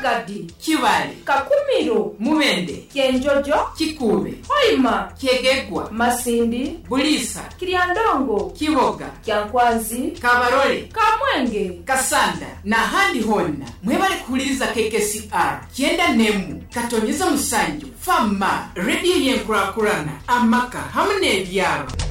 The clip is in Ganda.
Magadi, Kibale, Kakumiro, Mubende, Kyenjojo, Kikube, Hoima, Kyegegwa, Masindi, Bulisa, Kiryandongo, Kiboga, Kyankwanzi, Kabarole, Kamwenge, Kasanda na handi honna mwebale kuwuliriza KKCR kyenda nemu katonyeza musanju fama radio yenkurakurana amaka hamwe n'ebyalo.